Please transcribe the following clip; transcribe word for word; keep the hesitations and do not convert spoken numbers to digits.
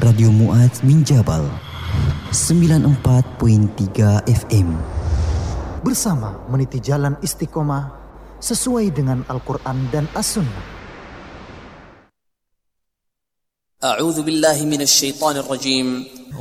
Radio Muaz bin Jabal sembilan puluh empat perpuluhan tiga F M. Bersama meniti jalan istiqomah sesuai dengan Al-Quran dan As-Sunnah. A'udzu billahi minasy syaithanir rajim.